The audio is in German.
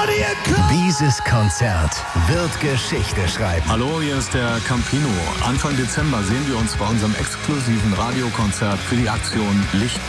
Dieses Konzert wird Geschichte schreiben. Hallo, hier ist der Campino. Anfang Dezember sehen wir uns bei unserem exklusiven Radiokonzert für die Aktion Licht